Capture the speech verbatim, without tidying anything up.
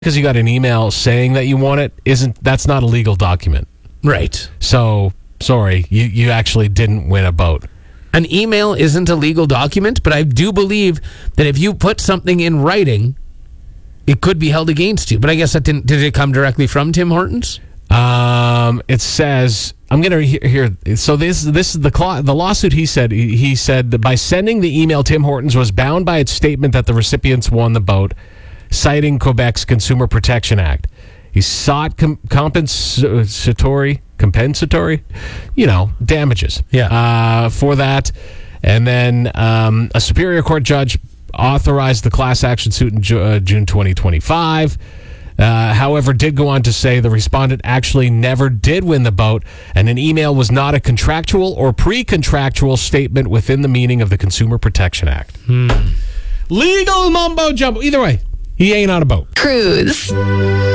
because you got an email saying that you won it, isn't that's not a legal document. Right. So, sorry, you, you actually didn't win a boat. An email isn't a legal document, but I do believe that if you put something in writing, it could be held against you. But I guess that didn't. Did it come directly from Tim Hortons? Um, it says I'm gonna hear. hear so this this is the cl- the lawsuit. He said he, he said that by sending the email, Tim Hortons was bound by its statement that the recipients won the boat, citing Quebec's Consumer Protection Act. He sought com- compensatory compensatory, you know, damages. Yeah. Uh, for that, and then um, a Superior Court judge authorized the class action suit in Ju- uh, June twenty twenty-five. Uh, however, did go on to say the respondent actually never did win the boat, and an email was not a contractual or pre-contractual statement within the meaning of the Consumer Protection Act. Hmm. Legal mumbo jumbo. Either way, he ain't on a boat. Cruise.